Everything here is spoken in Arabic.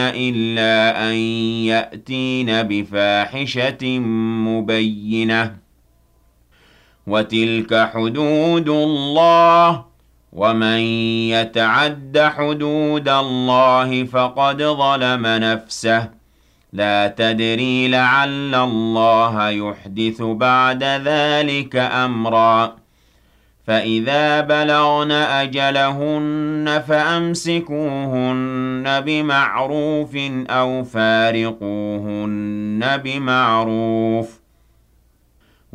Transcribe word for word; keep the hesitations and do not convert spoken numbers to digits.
إِلَّا أَن يَأْتِينَ بِفَاحِشَةٍ مُبَيِّنَةٍ ۚ وَتِلْكَ حُدُودُ اللَّهِ ۚ وَمَن يَتَعَدَّ حُدُودَ اللَّهِ فَقَدْ ظَلَمَ نَفْسَهُ ۚ لَا تَدْرِي لَعَلَّ اللَّهَ يُحْدِثُ بَعْدَ ذَٰلِكَ أَمْرًا. فَإِذَا بَلَغْنَ أَجَلَهُنَّ فَأَمْسِكُوهُنَّ بِمَعْرُوفٍ أَوْ فَارِقُوهُنَّ بِمَعْرُوفٍ ۚ